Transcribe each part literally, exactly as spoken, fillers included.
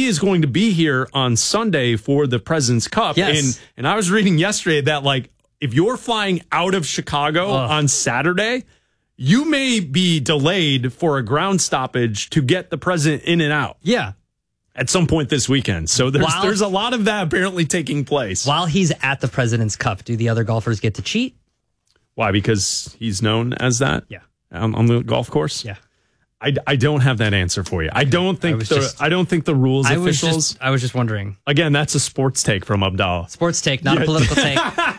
he is going to be here on Sunday for the President's Cup. Yes. And, and I was reading yesterday that, like, if you're flying out of Chicago Ugh. on Saturday, you may be delayed for a ground stoppage to get the president in and out. Yeah. At some point this weekend. So there's while, there's a lot of that apparently taking place. While he's at the President's Cup, do the other golfers get to cheat? Why? Because he's known as that? Yeah. On, on the golf course? Yeah. I, I don't have that answer for you. I don't think I the just, I don't think the rules I officials. Was just, I was just wondering. Again, that's a sports take from Abdallah. Sports take, not yeah. a political take.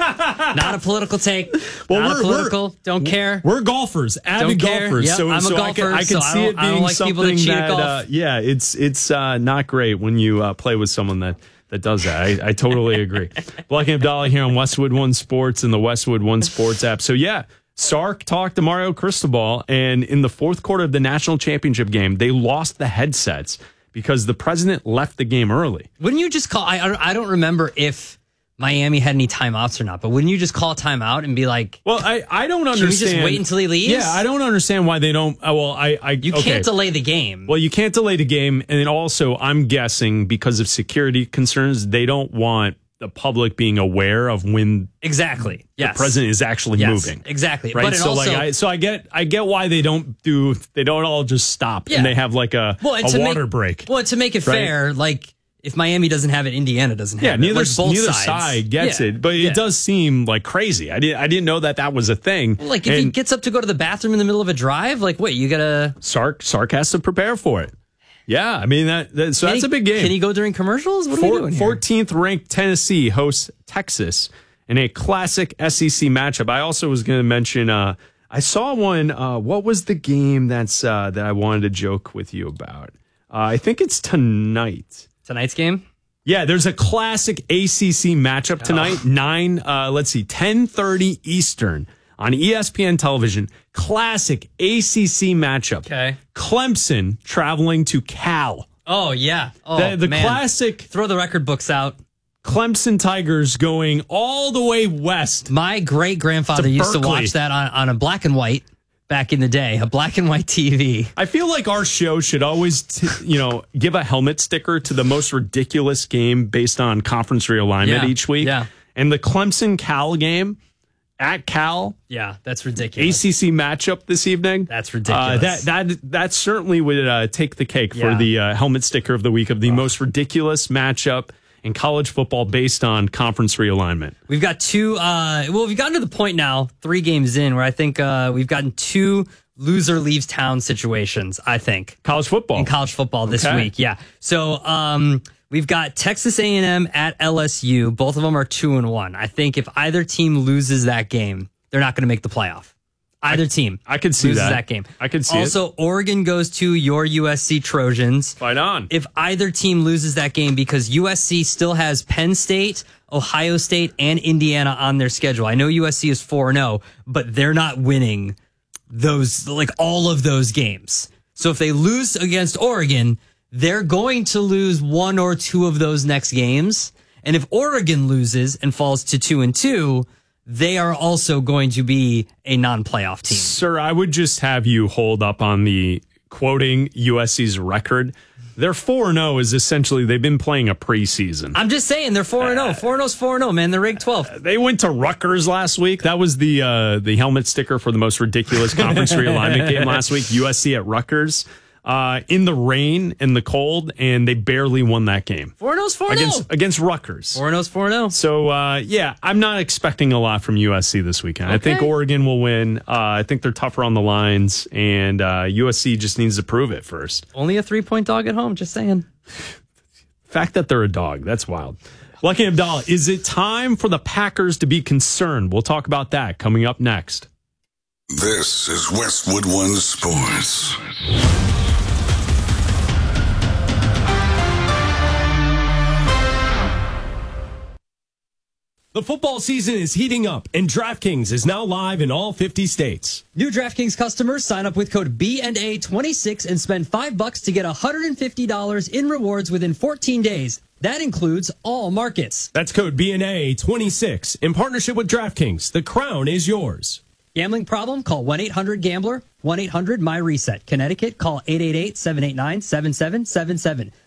Not a political take. Well, not we're, a political. We're, don't care. We're golfers, avid golfers. Yep, so I'm a so golfer, I can, I can so see I it being like something that golf. Uh, yeah, it's it's uh, not great when you uh, play with someone that. That does that. I, I totally agree. Black and Abdallah here on Westwood One Sports and the Westwood One Sports app. So yeah, Sark talked to Mario Cristobal, and in the fourth quarter of the national championship game, they lost the headsets because the president left the game early. Wouldn't you just call? I I don't remember if Miami had any timeouts or not, but wouldn't you just call timeout and be like, well, I, I don't understand. Can we just wait until he leaves? Yeah, I don't understand why they don't. Uh, well, I, I you okay. can't delay the game. Well, you can't delay the game, and then also, I'm guessing because of security concerns, they don't want the public being aware of when exactly yes. the president is actually yes, moving. Exactly, right. But so also, like, I, so I get, I get why they don't do. They don't all just stop yeah. and they have like a, well, a water make, break. Well, to make it right? fair, like. If Miami doesn't have it, Indiana doesn't have yeah, it. neither, like both neither sides. side gets yeah. it, but yeah. it does seem like crazy. I didn't I didn't know that that was a thing. Well, like if and he gets up to go to the bathroom in the middle of a drive, like wait, you gotta Sark Sark has to prepare for it. Yeah, I mean that. that so can that's he, a big game. Can he go during commercials? What are Four, we doing here? fourteenth ranked Tennessee hosts Texas in a classic S E C matchup. I also was going to mention. Uh, I saw one. Uh, what was the game that's uh, that I wanted to joke with you about? Uh, I think it's tonight. Tonight's game. Yeah, there's a classic A C C matchup tonight. Oh. Nine, uh, let's see, ten thirty Eastern on E S P N television. Classic A C C matchup. Okay. Clemson traveling to Cal. Oh yeah. Oh the, the man. classic. Throw the record books out. Clemson Tigers going all the way west. My great grandfather used to watch that on, on a black and white. Back in the day, a black and white T V. I feel like our show should always, t- you know, give a helmet sticker to the most ridiculous game based on conference realignment yeah, each week. Yeah. And the Clemson Cal game at Cal. Yeah, that's ridiculous. A C C matchup this evening. That's ridiculous. Uh, that that that certainly would uh, take the cake yeah. for the uh, helmet sticker of the week of the oh. most ridiculous matchup in college football based on conference realignment. We've got two, uh, well, we've gotten to the point now, three games in, where I think uh, we've gotten two loser leaves town situations, I think. College football. In college football this okay. week, yeah. So um, we've got Texas A and M at L S U. Both of them are two and one. I think if either team loses that game, they're not going to make the playoff. Either team. I could see loses that. that game. I could see also, it. Oregon goes to your U S C Trojans. Fight on. If either team loses that game, because U S C still has Penn State, Ohio State, and Indiana on their schedule. I know U S C is four and oh, but they're not winning those, like all of those games. So if they lose against Oregon, they're going to lose one or two of those next games. And if Oregon loses and falls to two and two, they are also going to be a non-playoff team. Sir, I would just have you hold up on the quoting U S C's record. Their four and oh is essentially they've been playing a preseason. I'm just saying they're four and oh. four and oh is four and oh, man. They're ranked twelfth. They went to Rutgers last week. That was the uh, the helmet sticker for the most ridiculous conference realignment game last week. U S C at Rutgers. Uh, in the rain and the cold, and they barely won that game. four and oh's four and oh. Against, against Rutgers. four and oh's four and oh. So, uh, yeah, I'm not expecting a lot from U S C this weekend. Okay. I think Oregon will win. Uh, I think they're tougher on the lines, and uh, U S C just needs to prove it first. Only a three-point dog at home, just saying. Fact that they're a dog, that's wild. Lucky Abdallah, is it time for the Packers to be concerned? We'll talk about that coming up next. This is Westwood One Sports. The football season is heating up, and DraftKings is now live in all fifty states. New DraftKings customers sign up with code B N A twenty-six and spend five bucks to get one hundred fifty dollars in rewards within fourteen days. That includes all markets. That's code B N A twenty-six. In partnership with DraftKings, the crown is yours. Gambling problem? Call one eight hundred gambler, one eight hundred my reset. Connecticut, call eight eight eight, seven eight nine, seven seven seven seven.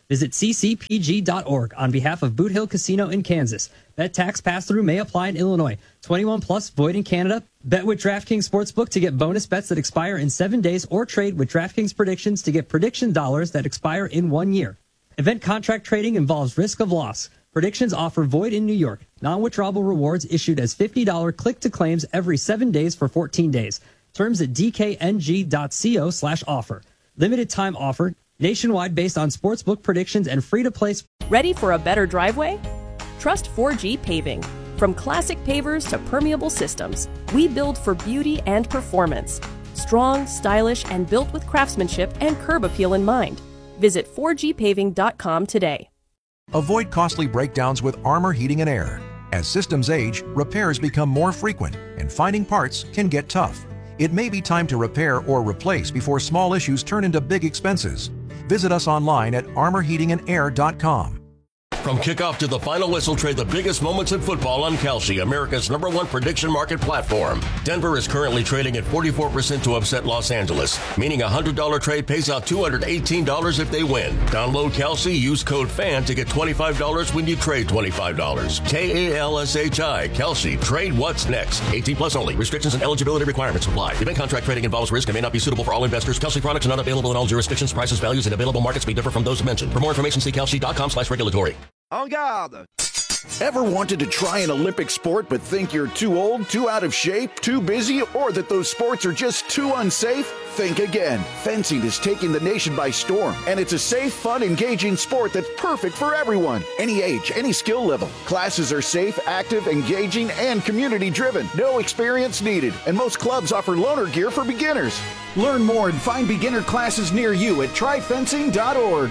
Visit c c p g dot org on behalf of Boot Hill Casino in Kansas. Bet tax pass-through may apply in Illinois. twenty-one plus, void in Canada. Bet with DraftKings Sportsbook to get bonus bets that expire in seven days or trade with DraftKings Predictions to get prediction dollars that expire in one year. Event contract trading involves risk of loss. Predictions offer void in New York. Non-withdrawable rewards issued as fifty dollars click-to-claims every seven days for fourteen days. Terms at d k n g dot co slash offer. Limited time offer. Nationwide based on sportsbook predictions and free-to-play. Ready for a better driveway? Trust four G Paving. From classic pavers to permeable systems, we build for beauty and performance. Strong, stylish, and built with craftsmanship and curb appeal in mind. Visit four g paving dot com today. Avoid costly breakdowns with Armor Heating and Air. As systems age, repairs become more frequent, and finding parts can get tough. It may be time to repair or replace before small issues turn into big expenses. Visit us online at armor heating and air dot com. From kickoff to the final whistle, trade the biggest moments in football on Kalshi, America's number one prediction market platform. Denver is currently trading at forty-four percent to upset Los Angeles, meaning a one hundred dollars trade pays out two hundred eighteen dollars if they win. Download Kalshi, use code FAN to get twenty-five dollars when you trade twenty-five dollars. K A L S H I, Kalshi. Trade what's next. eighteen plus only. Restrictions and eligibility requirements apply. Event contract trading involves risk and may not be suitable for all investors. Kalshi products are not available in all jurisdictions. Prices, values, and available markets may differ from those mentioned. For more information, see kalshi dot com slash regulatory. En garde! Ever wanted to try an Olympic sport but think you're too old, too out of shape, too busy, or that those sports are just too unsafe? Think again. Fencing is taking the nation by storm, and it's a safe, fun, engaging sport that's perfect for everyone. Any age, any skill level. Classes are safe, active, engaging, and community-driven. No experience needed, and most clubs offer loaner gear for beginners. Learn more and find beginner classes near you at try fencing dot org.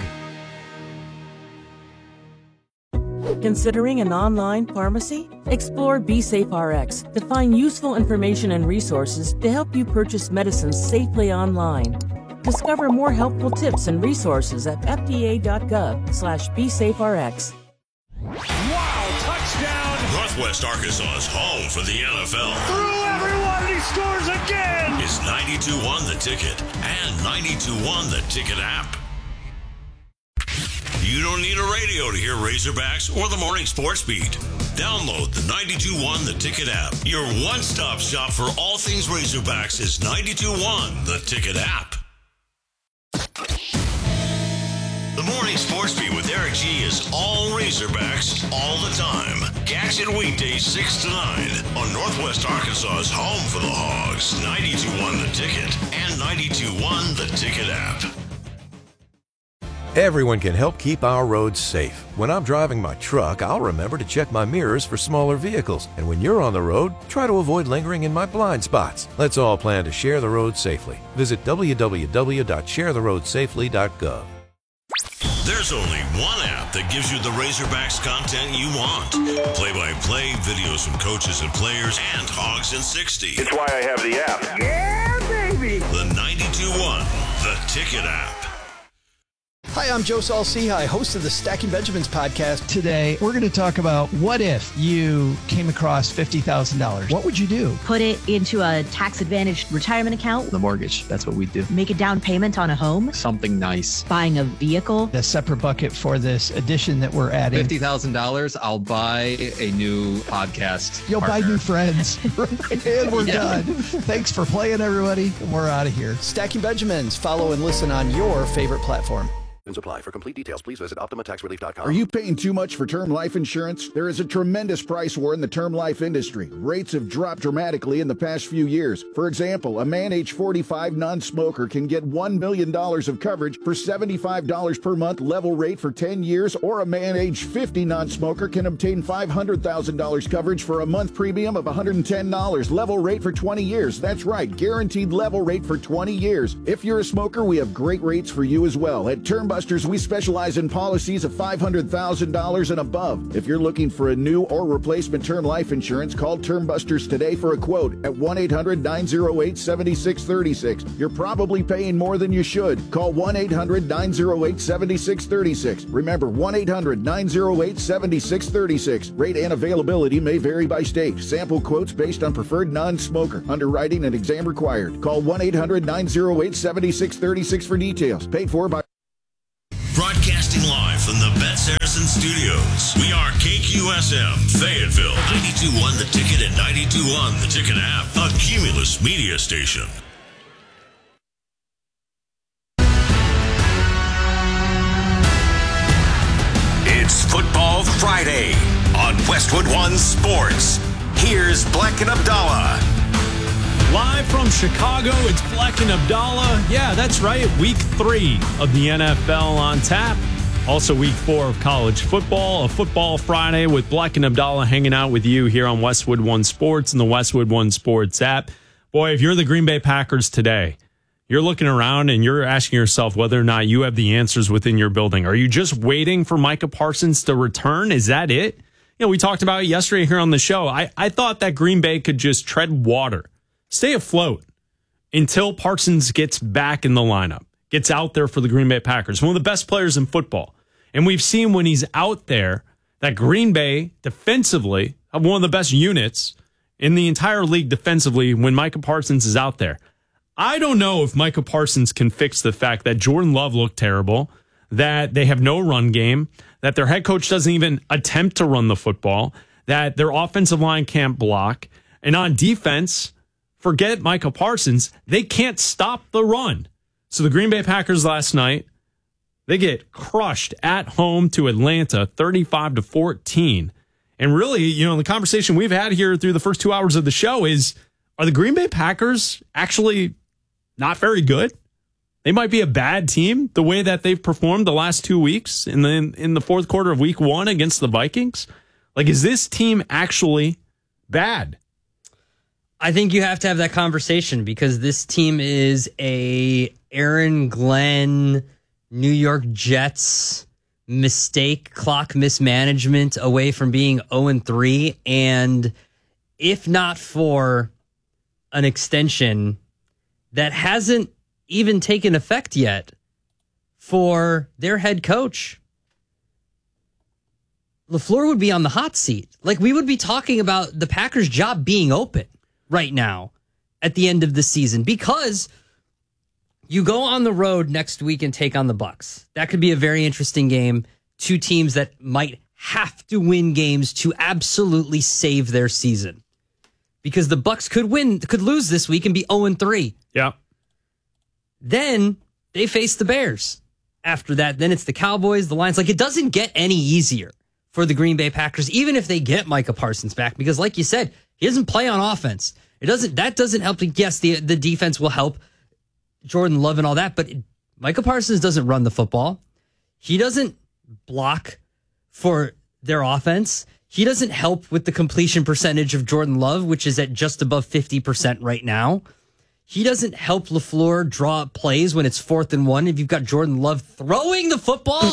Considering an online pharmacy? Explore BeSafeRx to find useful information and resources to help you purchase medicines safely online. Discover more helpful tips and resources at f d a dot gov slash BeSafeRx. Wow, touchdown! Northwest Arkansas's home for the N F L. Through everyone, he scores again! Is ninety-two one The Ticket and ninety-two one The Ticket app. You don't need a radio to hear Razorbacks or the Morning Sports Beat. Download the ninety-two one The Ticket app. Your one-stop shop for all things Razorbacks is ninety-two one The Ticket app. The Morning Sports Beat with Eric G is all Razorbacks all the time. Catch it weekdays six to nine on Northwest Arkansas's home for the Hogs, ninety-two one The Ticket and ninety-two one The Ticket app. Everyone can help keep our roads safe. When I'm driving my truck, I'll remember to check my mirrors for smaller vehicles. And when you're on the road, try to avoid lingering in my blind spots. Let's all plan to share the road safely. Visit w w w dot share the road safely dot gov. There's only one app that gives you the Razorbacks content you want. Play-by-play, videos from coaches and players, and Hogs in sixty. It's why I have the app. Yeah, baby! The ninety-two one The Ticket app. Hi, I'm Joe Saul-Sehy, host of the Stacking Benjamins podcast. Today, we're going to talk about what if you came across fifty thousand dollars? What would you do? Put it into a tax-advantaged retirement account. The mortgage, that's what we do. Make a down payment on a home. Something nice. Buying a vehicle. A separate bucket for this addition that we're adding. fifty thousand dollars, I'll buy a new podcast You'll partner. buy new friends. And we're yeah. done. Thanks for playing, everybody. And we're out of here. Stacking Benjamins. Follow and listen on your favorite platform. Apply. For complete details, please visit optima tax relief dot com. Are you paying too much for term life insurance? There is a tremendous price war in the term life industry. Rates have dropped dramatically in the past few years. For example, a man age forty-five non-smoker can get one million dollars of coverage for seventy-five dollars per month level rate for ten years, or a man age fifty non-smoker can obtain five hundred thousand dollars coverage for a month premium of one hundred ten dollars level rate for twenty years. That's right, guaranteed level rate for twenty years. If you're a smoker, we have great rates for you as well. At Term we specialize in policies of five hundred thousand dollars and above. If you're looking for a new or replacement term life insurance, call Term Busters today for a quote at one eight hundred nine oh eight seven six three six. You're probably paying more than you should. Call one eight hundred nine oh eight seven six three six. Remember, one eight hundred nine oh eight seven six three six. Rate and availability may vary by state. Sample quotes based on preferred non-smoker. Underwriting and exam required. Call one eight hundred nine oh eight seven six three six for details. Paid for by Broadcasting live from the Bet Saracen Studios. We are K Q S M, Fayetteville, ninety-two point one The Ticket and ninety-two point one The Ticket app, a Cumulus media station. It's Football Friday on Westwood One Sports. Here's Black and Abdallah. Live from Chicago, it's Black and Abdallah. Yeah, that's right. Week three of the N F L on tap. Also week four of college football. A Football Friday with Black and Abdallah hanging out with you here on Westwood One Sports and the Westwood One Sports app. Boy, if you're the Green Bay Packers today, you're looking around and you're asking yourself whether or not you have the answers within your building. Are you just waiting for Micah Parsons to return? Is that it? You know, we talked about it yesterday here on the show. I, I thought that Green Bay could just tread water, stay afloat until Parsons gets back in the lineup, gets out there for the Green Bay Packers, one of the best players in football. And we've seen when he's out there that Green Bay defensively have one of the best units in the entire league defensively when Micah Parsons is out there. I don't know if Micah Parsons can fix the fact that Jordan Love looked terrible, that they have no run game, that their head coach doesn't even attempt to run the football, that their offensive line can't block. And on defense, forget Micah Parsons, they can't stop the run. So the Green Bay Packers last night, they get crushed at home to Atlanta, thirty-five to fourteen. And really, you know, the conversation we've had here through the first two hours of the show is, are the Green Bay Packers actually not very good? They might be a bad team the way that they've performed the last two weeks in the in the fourth quarter of week one against the Vikings. Like, is this team actually bad? I think you have to have that conversation because this team is a Aaron Glenn, New York Jets mistake, clock mismanagement away from being oh and three. And if not for an extension that hasn't even taken effect yet for their head coach, LaFleur would be on the hot seat. Like, we would be talking about the Packers' job being open right now at the end of the season because you go on the road next week and take on the Bucs. That could be a very interesting game. Two teams that might have to win games to absolutely save their season because the Bucs could win, could lose this week and be oh and three. Yeah. Then they face the Bears. After that, then it's the Cowboys, the Lions. Like, it doesn't get any easier for the Green Bay Packers, even if they get Micah Parsons back, because like you said, he doesn't play on offense. It doesn't, that doesn't help. Yes, the, the defense will help Jordan Love and all that, but Micah Parsons doesn't run the football. He doesn't block for their offense. He doesn't help with the completion percentage of Jordan Love, which is at just above fifty percent right now. He doesn't help LaFleur draw up plays when it's fourth and one. If you've got Jordan Love throwing the football,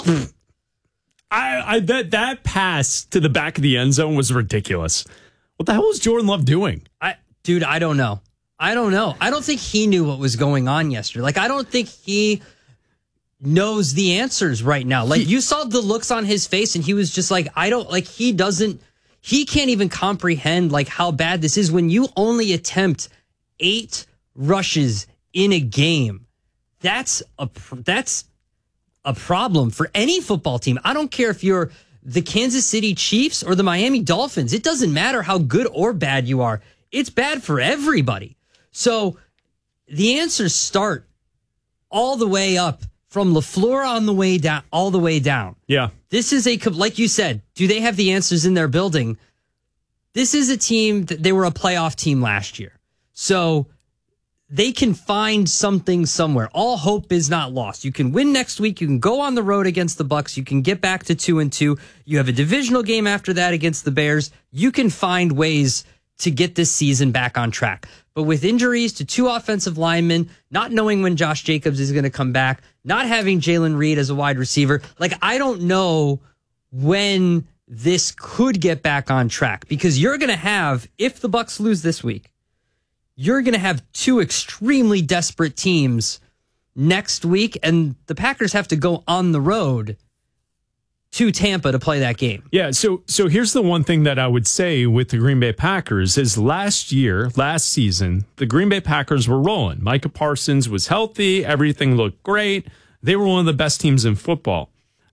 I, I that that pass to the back of the end zone was ridiculous. What the hell was Jordan Love doing? I, dude, I don't know. I don't know. I don't think he knew what was going on yesterday. Like, I don't think he knows the answers right now. Like, you saw the looks on his face, and he was just like, I don't, like, he doesn't, he can't even comprehend, like, how bad this is when you only attempt eight rushes in a game. That's a, that's a problem for any football team. I don't care if you're the Kansas City Chiefs or the Miami Dolphins. It doesn't matter how good or bad you are. It's bad for everybody. So the answers start all the way up from LaFleur on the way down, all the way down. Yeah. This is a, like you said, do they have the answers in their building? This is a team that they were a playoff team last year. So they can find something somewhere. All hope is not lost. You can win next week. You can go on the road against the Bucs. You can get back to two and two. You have a divisional game after that against the Bears. You can find ways to get this season back on track. But with injuries to two offensive linemen, not knowing when Josh Jacobs is going to come back, not having Jalen Reed as a wide receiver, like, I don't know when this could get back on track, because you're going to have, if the Bucs lose this week, you're going to have two extremely desperate teams next week, and the Packers have to go on the road to Tampa to play that game. Yeah, so so here's the one thing that I would say with the Green Bay Packers is last year, last season, the Green Bay Packers were rolling. Micah Parsons was healthy. Everything looked great. They were one of the best teams in football.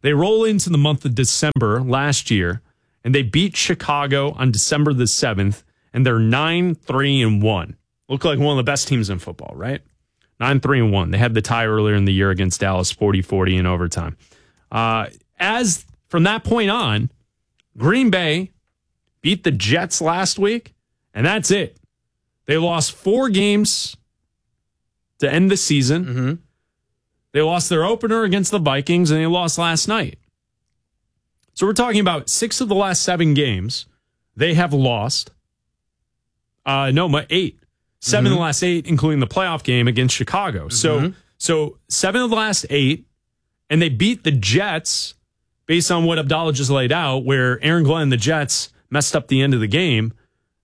They roll into the month of December last year, and they beat Chicago on December the seventh, and they're nine three and one. Look like one of the best teams in football, right? nine three and one. They had the tie earlier in the year against Dallas, forty forty in overtime. Uh, as from that point on, Green Bay beat the Jets last week, and that's it. They lost four games to end the season. Mm-hmm. They lost their opener against the Vikings, and they lost last night. So we're talking about six of the last seven games they have lost. Uh, no, my eight. Seven Mm-hmm. of the last eight, including the playoff game against Chicago. So, Mhm. so seven of the last eight, and they beat the Jets based on what Abdallah just laid out, where Aaron Glenn and the Jets messed up the end of the game.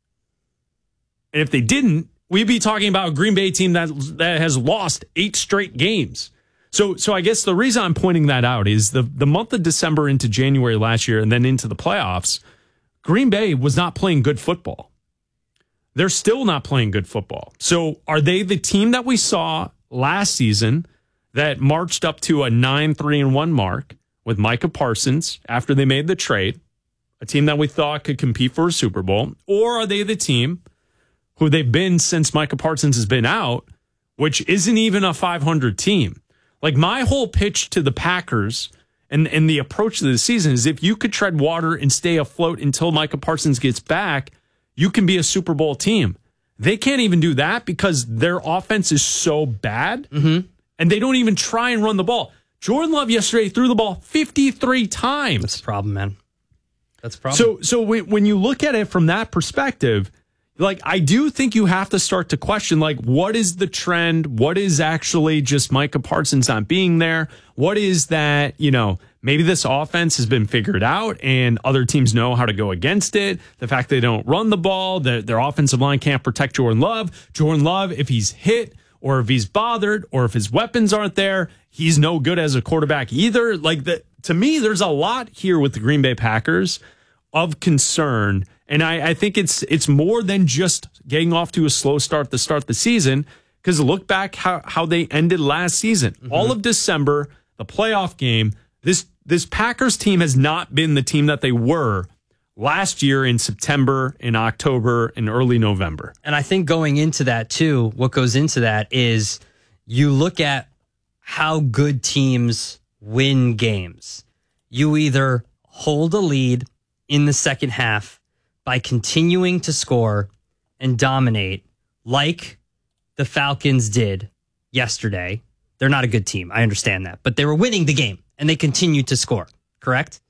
And if they didn't, we'd be talking about a Green Bay team that that has lost eight straight games. So, so I guess the reason I'm pointing that out is the the month of December into January last year, and then into the playoffs, Green Bay was not playing good football. They're still not playing good football. So are they the team that we saw last season that marched up to a nine three and one mark with Micah Parsons after they made the trade, a team that we thought could compete for a Super Bowl? Or are they the team who they've been since Micah Parsons has been out, which isn't even a five hundred team? Like, my whole pitch to the Packers and, and the approach to the season is if you could tread water and stay afloat until Micah Parsons gets back, you can be a Super Bowl team. They can't even do that because their offense is so bad, Mm-hmm. and they don't even try and run the ball. Jordan Love yesterday threw the ball fifty-three times. That's a problem, man. That's a problem. So, so when, when you look at it from that perspective, like, I do think you have to start to question, like, what is the trend? What is actually just Micah Parsons not being there? What is that, you know, maybe this offense has been figured out and other teams know how to go against it. The fact they don't run the ball, their, their offensive line can't protect Jordan Love. Jordan Love, if he's hit or if he's bothered or if his weapons aren't there, he's no good as a quarterback either. Like, the, to me, there's a lot here with the Green Bay Packers of concern. And I, I think it's it's more than just getting off to a slow start to start the season, because look back how, how they ended last season. Mm-hmm. All of December, the playoff game, this this Packers team has not been the team that they were last year in September, in October, and early November. And I think going into that, too, what goes into that is you look at how good teams win games. You either hold a lead in the second half by continuing to score and dominate like the Falcons did yesterday. They're not a good team. I understand that. But they were winning the game and they continued to score, correct?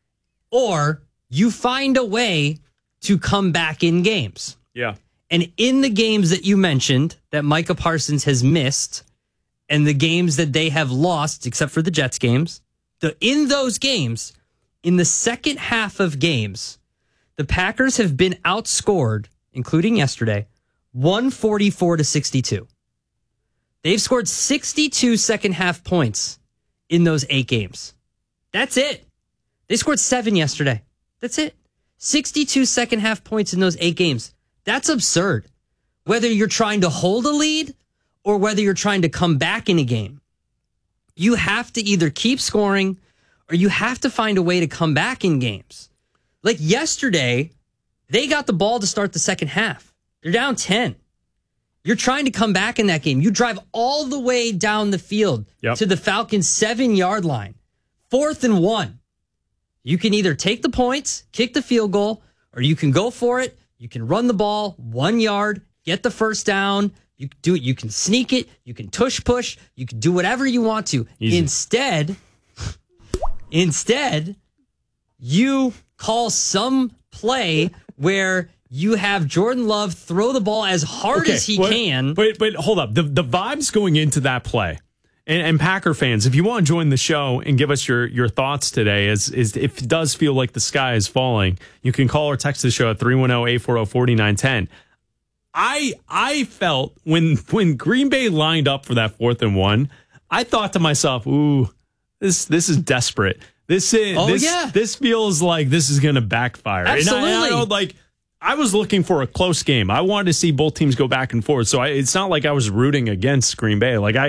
Or you find a way to come back in games. Yeah. And in the games that you mentioned that Micah Parsons has missed and the games that they have lost, except for the Jets games, the, in those games, in the second half of games, the Packers have been outscored, including yesterday, one forty-four to sixty-two. They've scored sixty-two second half points in those eight games. That's it. They scored seven yesterday. That's it. sixty-two second half points in those eight games. That's absurd. Whether you're trying to hold a lead or whether you're trying to come back in a game, you have to either keep scoring or you have to find a way to come back in games. Like yesterday, they got the ball to start the second half. They're down ten. You're trying to come back in that game. You drive all the way down the field Yep. to the Falcons' seven-yard line. Fourth and one. You can either take the points, kick the field goal, or you can go for it. You can run the ball one yard, get the first down. You can do it. You can sneak it. You can tush push. You can do whatever you want to. Easy. Instead, instead, you call some play where you have Jordan Love throw the ball as hard Okay, as he but, can. But but hold up. The the vibes going into that play. And, and Packer fans, if you want to join the show and give us your, your thoughts today, is is if it does feel like the sky is falling, you can call or text the show at three one zero, eight four zero, four nine one zero. I I felt when when Green Bay lined up for that fourth and one, I thought to myself, ooh, this this is desperate. This is Oh, this, yeah. this feels like this is gonna backfire. Absolutely. And I, I don't, like I was looking for a close game. I wanted to see both teams go back and forth. So I, it's not like I was rooting against Green Bay. Like I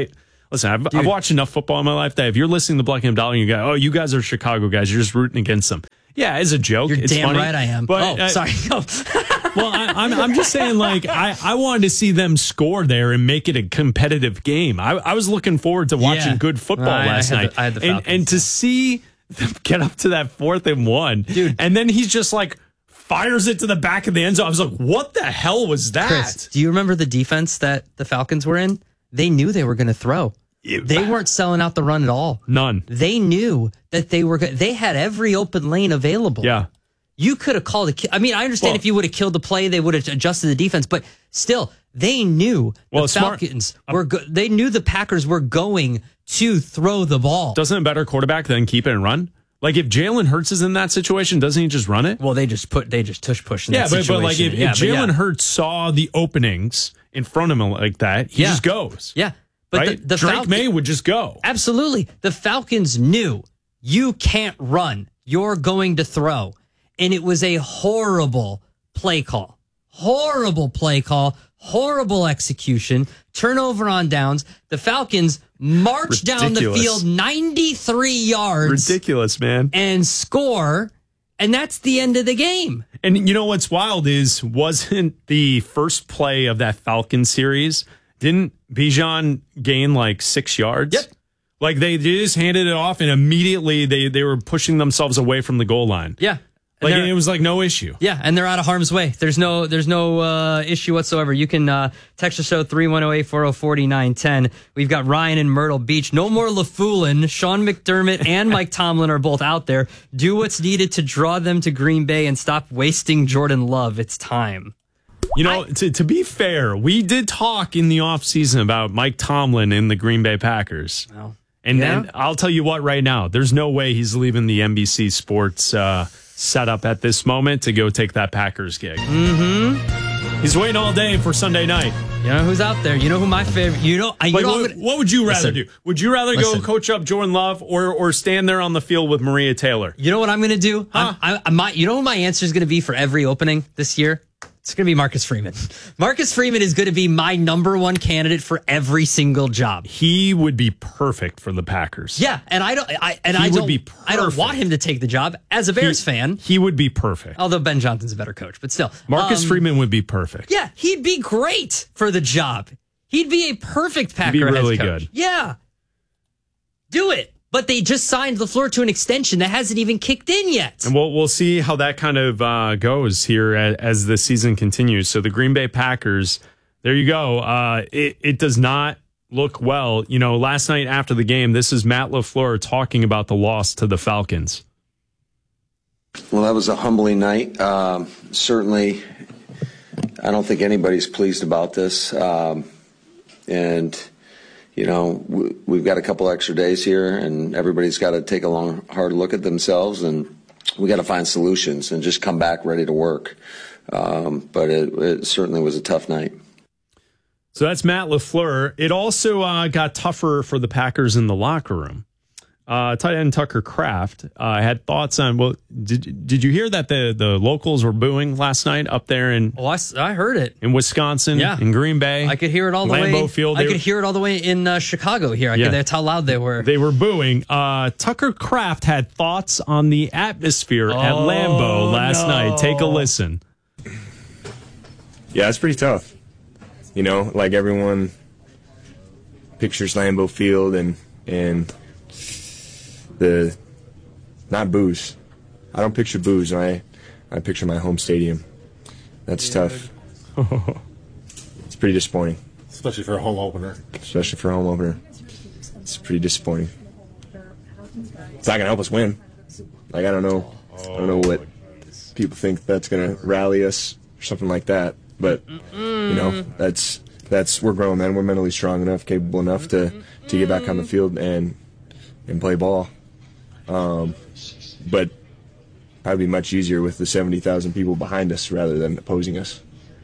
Listen, I've, I've watched enough football in my life that if you're listening to Black and Dollar and you go, oh, you guys are Chicago guys, you're just rooting against them. Yeah, as a joke. You're it's damn funny, right I am. But, oh, uh, sorry. well, I, I'm, I'm just saying, like, I, I wanted to see them score there and make it a competitive game. I, I was looking forward to watching Yeah. good football I- I last had night. the- I had the and, Falcons, and to see them get up to that fourth and one, dude, and then he's just like fires it to the back of the end zone. I was like, what the hell was that? Chris, do you remember the defense that the Falcons were in? They knew they were going to throw. They weren't selling out the run at all. None. They knew that they were. Go- they had every open lane available. Yeah. You could have called a ki- I mean, I understand Well- if you would have killed the play, they would have adjusted the defense, but still, they knew Well, the smart- Falcons were go- they knew the Packers were going to throw the ball. Doesn't a better quarterback then keep it and run? Like if Jalen Hurts is in that situation, doesn't he just run it? Well, they just put they just tush push in Yeah, that but, but like situation. if, Yeah, if but yeah. Jalen Hurts saw the openings in front of him like that, he Yeah. just goes. Yeah. But right? the, the Drake Falcon- May would just go. Absolutely. The Falcons knew you can't run. You're going to throw. And it was a horrible play call. Horrible play call. Horrible execution. Turnover on downs. The Falcons march down the Ridiculous. field ninety-three yards Ridiculous, man. and score. And that's the end of the game. And you know what's wild is wasn't the first play of that Falcon series, didn't Bijan gain like six yards? Yep. Like they just handed it off and immediately they, they were pushing themselves away from the goal line. Yeah. Like And they're- it was like no issue. Yeah, and they're out of harm's way. There's no there's no uh, issue whatsoever. You can uh, text the show three one zero eight four zero four nine one zero. We've got Ryan in Myrtle Beach. No more LaFoolin. Sean McDermott and Mike Tomlin are both out there. Do what's needed to draw them to Green Bay and stop wasting Jordan Love. It's time. You know, to, to be fair, we did talk in the offseason about Mike Tomlin and the Green Bay Packers. Well, and, yeah. and I'll tell you what right now, there's no way he's leaving the N B C Sports uh, setup at this moment to go take that Packers gig. Mm-hmm. He's waiting all day for Sunday night. You know who's out there? You know who my favorite? You know, I. You Like, know what, I'm gonna- what would you rather Listen. do? Would you rather Listen. go coach up Jordan Love or or stand there on the field with Maria Taylor? You know what I'm going to do? Huh? I'm, I, my, you know what my answer is going to be for every opening this year? It's going to be Marcus Freeman. Marcus Freeman is going to be my number one candidate for every single job. He would be perfect for the Packers. Yeah, and I don't. I and He I would don't. be I don't want perfect. him to take the job as a Bears He- fan. He would be perfect. Although Ben Johnson's a better coach, but still, Marcus Um, Freeman would be perfect. Yeah, he'd be great for the job. He'd be a perfect Packer be really head coach. good. Yeah, do it. But they just signed LaFleur to an extension that hasn't even kicked in yet. And we'll, we'll see how that kind of uh, goes here as, as the season continues. So the Green Bay Packers, there you go. Uh, it, it does not look well. You know, last night after the game, this is Matt LaFleur talking about the loss to the Falcons. Well, that was a humbling night. Um, certainly, I don't think anybody's pleased about this. Um, and, you know, we, we've got a couple extra days here, and everybody's got to take a long, hard look at themselves, and we got to find solutions and just come back ready to work. Um, but it, it certainly was a tough night. So that's Matt LaFleur. It also uh, got tougher for the Packers in the locker room. Uh, tight end Tucker Kraft uh, had thoughts on, well, did did you hear that the, the locals were booing last night up there in Oh, I, s- I heard it. in Wisconsin, Yeah. in Green Bay? I could hear it all the Lambeau way. Field. I They- could hear it all the way in uh, Chicago here. I Yeah. could, that's how loud they were. They were booing. Uh, Tucker Kraft had thoughts on the atmosphere at Oh, Lambeau last no. night. Take a listen. Yeah, it's pretty tough. You know, like everyone pictures Lambeau Field and and the not booze. I don't picture booze. I I picture my home stadium. That's tough. It's pretty disappointing. Especially for a home opener. Especially for a home opener. It's pretty disappointing. It's not gonna help us win. Like I don't know. I don't know what people think that's gonna rally us or something like that. But you know, that's that's we're grown men. We're mentally strong enough, capable enough to to get back on the field and and play ball. Um, but probably much easier with the seventy thousand people behind us rather than opposing us.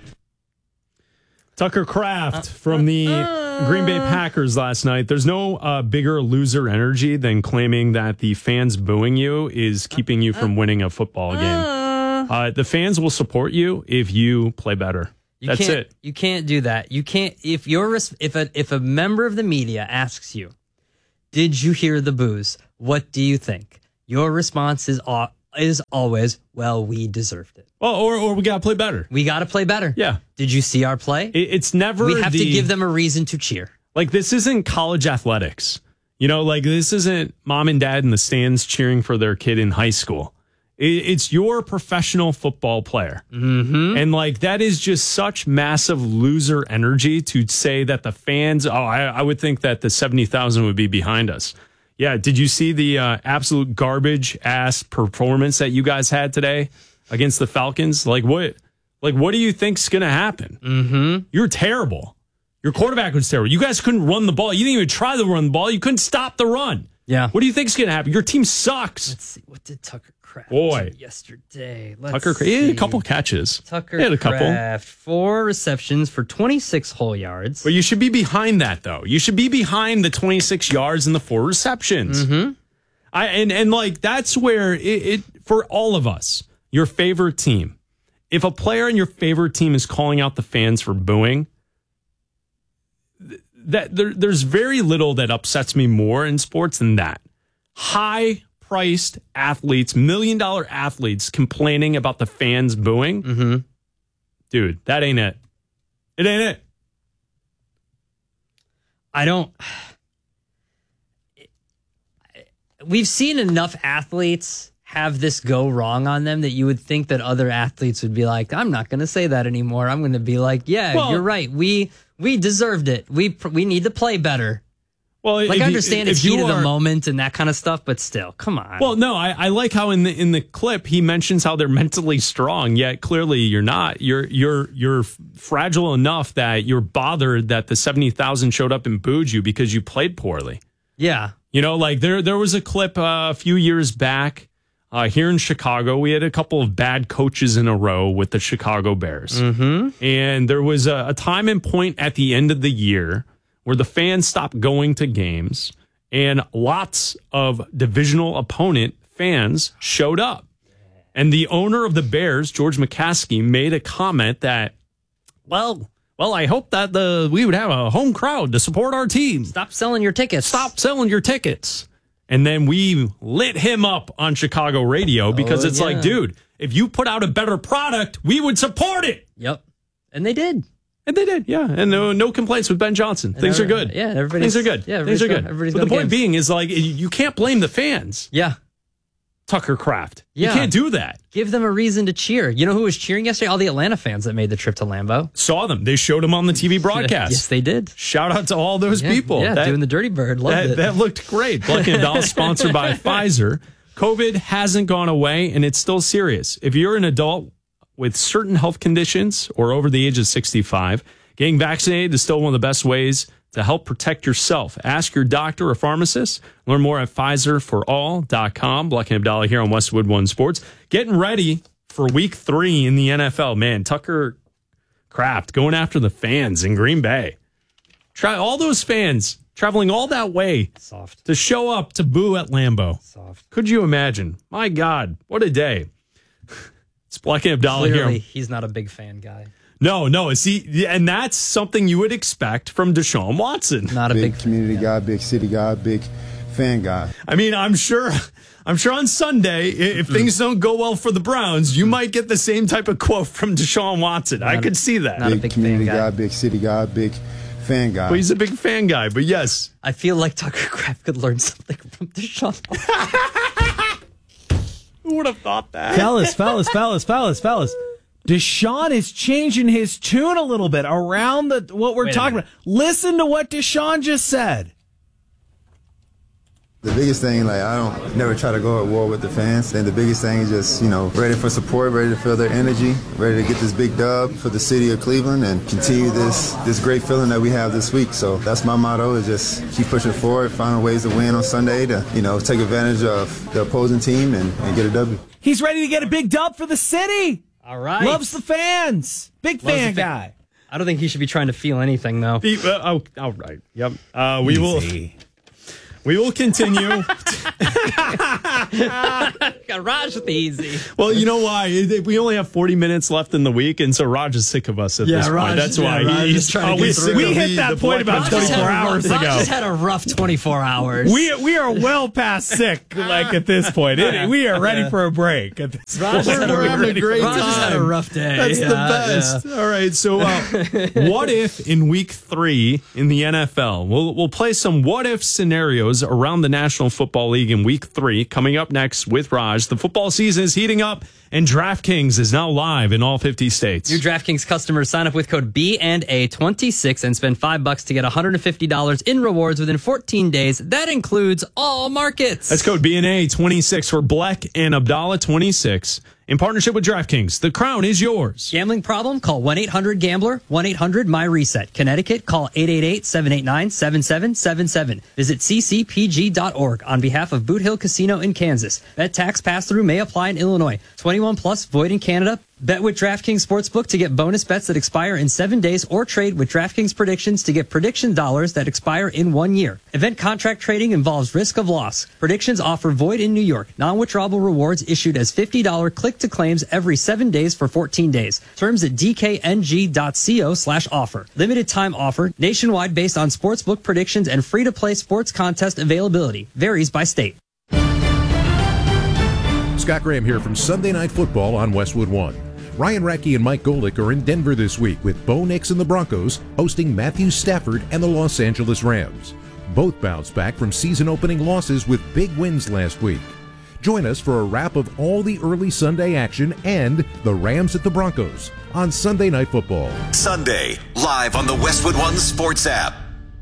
Tucker Kraft from the Green Bay Packers last night. There's no uh, bigger loser energy than claiming that the fans booing you is keeping you from winning a football game. Uh, the fans will support you if you play better. You That's can't, it. You can't do that. You can't if you're res- if a if a member of the media asks you, "Did you hear the boos? What do you think?" Your response is al- is always, "Well, we deserved it." Well, or or we got to play better. We got to play better. Yeah. Did you see our play? It, it's never We have the, to give them a reason to cheer. Like, this isn't college athletics. You know, like, this isn't mom and dad in the stands cheering for their kid in high school. It, it's your professional football player. Mm-hmm. And, like, that is just such massive loser energy to say that the fans, oh, I, I would think that the seventy thousand would be behind us. Yeah, did you see the uh, absolute garbage-ass performance that you guys had today against the Falcons? Like, what Like, what do you think's going to happen? Mm-hmm. You're terrible. Your quarterback was terrible. You guys couldn't run the ball. You didn't even try to run the ball. You couldn't stop the run. Yeah. What do you think's going to happen? Your team sucks. Let's see. What did Tucker Kraft Boy. do yesterday? Let's Tucker Kraft, he had a couple catches. Tucker he had a couple. Kraft, four receptions for twenty-six whole yards. But you should be behind that, though. You should be behind the twenty-six yards and the four receptions. Mm-hmm. I and and like that's where it, it for all of us, your favorite team. If a player in your favorite team is calling out the fans for booing, that there, there's very little that upsets me more in sports than that. High-priced athletes, million-dollar athletes complaining about the fans booing. Mm-hmm. Dude, that ain't it. It ain't it. I don't... We've seen enough athletes have this go wrong on them that you would think that other athletes would be like, I'm not going to say that anymore. I'm going to be like, yeah, Well- you're right. We we deserved it. We pr- we need to play better. Well, Like, if I you- understand it's if you heat of the are- moment and that kind of stuff, but still, come on. Well, no, I, I like how in the in the clip he mentions how they're mentally strong, yet clearly you're not. You're you're you're fragile enough that you're bothered that the seventy thousand showed up and booed you because you played poorly. Yeah. You know, like there there was a clip uh, a few years back uh, here in Chicago. We had a couple of bad coaches in a row with the Chicago Bears. Mm-hmm. And there was a, a time and point at the end of the year where the fans stopped going to games and lots of divisional opponent fans showed up. And the owner of the Bears, George McCaskey, made a comment that, well, well, I hope that the we would have a home crowd to support our team. Stop selling your tickets. Stop selling your tickets. And then we lit him up on Chicago radio because Oh, it's yeah. like, dude, if you put out a better product, we would support it. Yep. And they did. And they did, yeah. And no, no complaints with Ben Johnson. And Things are every- good. yeah, everybody's- Things are good. yeah, Things are everybody's good. got- everybody's But got the point games. being is like, you can't blame the fans. Yeah. Tucker Kraft. Yeah. You can't do that. Give them a reason to cheer. You know who was cheering yesterday? All the Atlanta fans that made the trip to Lambeau. Saw them. They showed them on the T V broadcast. Yes, they did. Shout out to all those Yeah, people. Yeah, That- doing the Dirty Bird. Loved that, it. that looked great. Black and Doll, sponsored by Pfizer. COVID hasn't gone away, and it's still serious. If you're an adult with certain health conditions or over the age of sixty-five, getting vaccinated is still one of the best ways to help protect yourself. Ask your doctor or pharmacist. Learn more at Pfizer for all dot com. Black and Abdallah here on Westwood One Sports. Getting ready for week three in the N F L. Man, Tucker Kraft going after the fans in Green Bay. Try all those fans traveling all that way Soft. to show up to boo at Lambeau. Soft. Could you imagine? My God, what a day. It's Black and Abdallah Clearly, here. he's not a big fan guy. No, no. See, and that's something you would expect from Deshaun Watson. Not a big, big community guy, big city guy, big fan guy. I mean, I'm sure, I'm sure on Sunday, i- if things don't go well for the Browns, you might get the same type of quote from Deshaun Watson. I could see that. Not a big, big community fan guy. guy, big city guy, big fan guy. But he's a big fan guy. But yes, I feel like Tucker Kraft could learn something from Deshaun. who would have thought that? Fellas, fellas, fellas, fellas, fellas. Deshaun is changing his tune a little bit around the what we're Wait a talking minute. about. Listen to what Deshaun just said. The biggest thing, like, I don't never try to go at war with the fans. And the biggest thing is just, you know, ready for support, ready to feel their energy, ready to get this big dub for the city of Cleveland and continue this this great feeling that we have this week. So that's my motto, is just keep pushing forward, finding ways to win on Sunday to, you know, take advantage of the opposing team and, and get a W. He's ready to get a big dub for the city. All right. Loves the fans. Big Loves fan the fa- guy. I don't think he should be trying to feel anything, though. Be- uh, oh, all right. Yep. Uh, we will. We will continue. Got Raj with the easy. Well, you know why? We only have forty minutes left in the week, and so Raj is sick of us at Yeah, this Raj- point. That's yeah, why. Raj He- is trying to oh, get we through. we We hit hit that that point about twenty-four hours Raj ago. just had a rough twenty-four hours. We we are well past sick. Like at this point, It- we are ready Yeah. for a break. At this Raj point. had a- We're having a great Raj time. just had a rough day. That's the Yeah, best. All right. So, uh, what if in week three in the N F L? We'll we'll play some what if scenarios around the National Football League in week three. Coming up next with Raj, the football season is heating up, and DraftKings is now live in all fifty states. New DraftKings customers sign up with code B and A twenty-six and spend five bucks to get one hundred fifty dollars in rewards within fourteen days. That includes all markets. That's code B N A twenty-six for Black and Abdallah twenty-six. In partnership with DraftKings, the crown is yours. Gambling problem? Call one eight hundred gambler, one eight hundred my reset. Connecticut, call eight eight eight, seven eight nine, seven seven seven seven. Visit c c p g dot org on behalf of Boot Hill Casino in Kansas. Bet tax pass-through may apply in Illinois. twenty-one plus, void in Canada. Bet with DraftKings Sportsbook to get bonus bets that expire in seven days or trade with DraftKings Predictions to get prediction dollars that expire in one year. Event contract trading involves risk of loss. Predictions offer void in New York. Non-withdrawable rewards issued as fifty dollars click-to-claims every seven days for fourteen days. Terms at d k n g dot co slash offer. Limited time offer. Nationwide based on sportsbook predictions and free-to-play sports contest availability. Varies by state. Scott Graham here from Sunday Night Football on Westwood One. Ryan Radke and Mike Golick are in Denver this week with Bo Nix and the Broncos hosting Matthew Stafford and the Los Angeles Rams. Both bounced back from season-opening losses with big wins last week. Join us for a wrap of all the early Sunday action and the Rams at the Broncos on Sunday Night Football. Sunday, live on the Westwood One Sports app.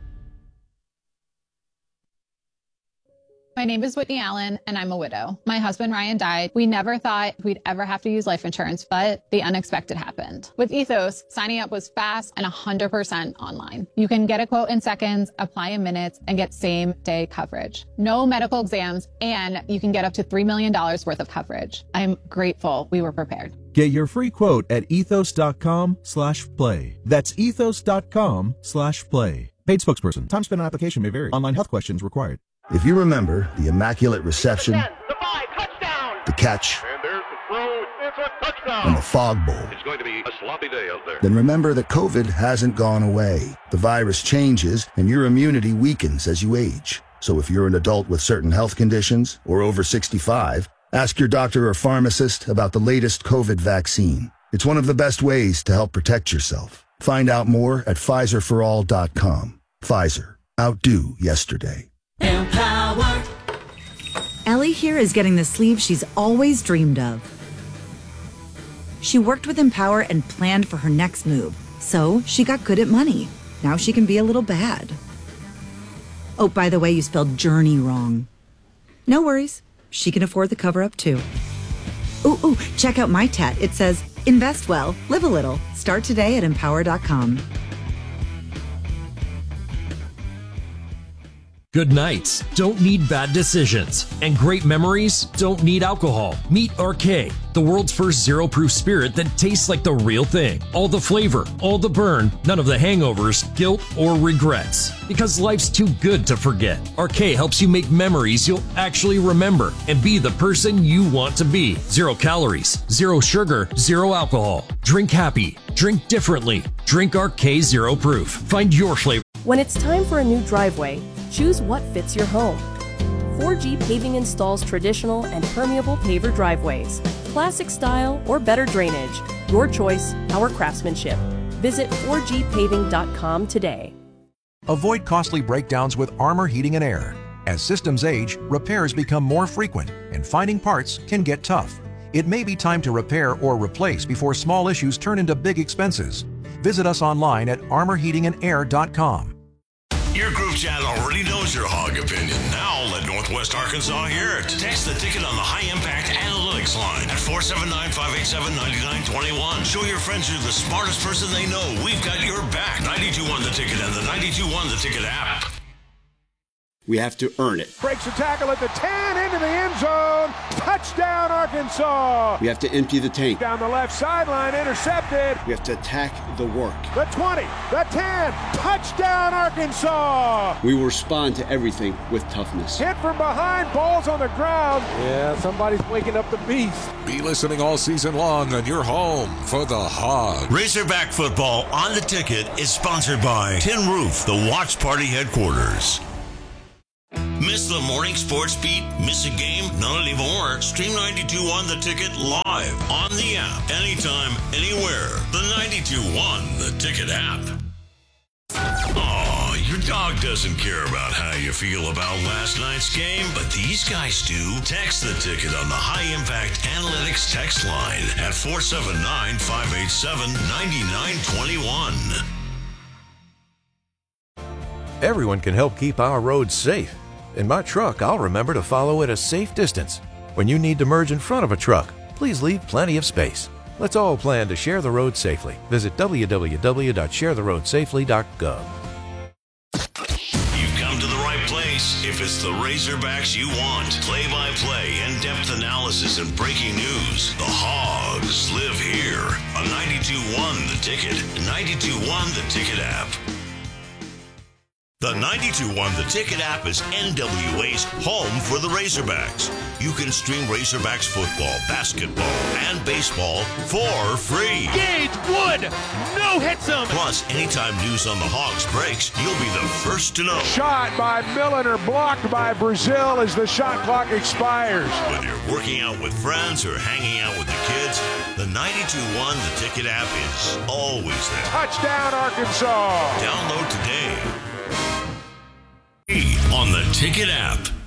My name is Whitney Allen, and I'm a widow. My husband, Ryan, died. We never thought we'd ever have to use life insurance, but the unexpected happened. With Ethos, signing up was fast and one hundred percent online. You can get a quote in seconds, apply in minutes, and get same-day coverage. No medical exams, and you can get up to three million dollars worth of coverage. I'm grateful we were prepared. Get your free quote at ethos.com slash play. That's ethos.com slash play. Paid spokesperson. Time spent on application may vary. Online health questions required. If you remember the immaculate reception, The five, touchdown. the catch, And there's the throw. It's a touchdown. and the fog bowl, It's going to be a sloppy day out there. then remember that COVID hasn't gone away. The virus changes and your immunity weakens as you age. So if you're an adult with certain health conditions or over sixty-five, ask your doctor or pharmacist about the latest COVID vaccine. It's one of the best ways to help protect yourself. Find out more at Pfizer for all dot com. Pfizer. Outdo yesterday. Empower. Ellie here is getting the sleeve she's always dreamed of. She worked with Empower and planned for her next move, so she got good at money. Now she can be a little bad. Oh, by the way, you spelled journey wrong. No worries. She can afford the cover-up, too. Ooh, ooh, check out my tat. It says, invest well, live a little. Start today at empower dot com. Good nights don't need bad decisions, and great memories don't need alcohol. Meet R K, the world's first zero-proof spirit that tastes like the real thing. All the flavor, all the burn, none of the hangovers, guilt, or regrets. Because life's too good to forget. R K helps you make memories you'll actually remember and be the person you want to be. Zero calories, zero sugar, zero alcohol. Drink happy, drink differently. Drink R K Zero Proof. Find your flavor. When it's time for a new driveway, choose what fits your home. four G Paving installs traditional and permeable paver driveways, classic style or better drainage. Your choice, our craftsmanship. Visit four G paving dot com today. Avoid costly breakdowns with Armor Heating and Air. As systems age, repairs become more frequent, and finding parts can get tough. It may be time to repair or replace before small issues turn into big expenses. Visit us online at armor heating and air dot com. Your group chat already knows your hog opinion. Now let Northwest Arkansas hear it. Text the ticket on the High Impact Analytics line at four seven nine, five eight seven, nine nine two one. Show your friends you're the smartest person they know. We've got your back. ninety-two one The Ticket and the ninety-two one The Ticket app. We have to earn it. Breaks a tackle at the ten, into the end end zone. Touchdown, Arkansas. We have to empty the tank. Down the left sideline, intercepted. We have to attack the work. The twenty, the ten, touchdown, Arkansas. We will respond to everything with toughness. Hit from behind, balls on the ground. Yeah, somebody's waking up the beast. Be listening all season long on your home for the Hogs. Razorback football on the ticket is sponsored by Tin Roof, the Watch Party headquarters. Miss the morning sports beat? Miss a game? Not anymore. Stream ninety-two on the ticket live on the app. Anytime, anywhere. The ninety-two one The Ticket app. Oh, your dog doesn't care about how you feel about last night's game, but these guys do. Text the ticket on the High Impact Analytics text line at four seven nine, five eight seven, nine nine two one. Everyone can help keep our roads safe. In my truck, I'll remember to follow at a safe distance. When you need to merge in front of a truck, please leave plenty of space. Let's all plan to share the road safely. Visit w w w dot share the road safely dot gov. You've come to the right place if it's the Razorbacks you want. Play-by-play, in-depth analysis, and breaking news. The Hogs live here on ninety-two one The Ticket, ninety-two one The Ticket app. The ninety-two one The Ticket app is N W A's home for the Razorbacks. You can stream Razorbacks football, basketball, and baseball for free. Gage Wood, no hits him. Plus, anytime news on the Hogs breaks, you'll be the first to know. Shot by Milliner, blocked by Brazil as the shot clock expires. Whether you're working out with friends or hanging out with the kids, the ninety-two one The Ticket app is always there. Touchdown, Arkansas. Download today on the Ticket app.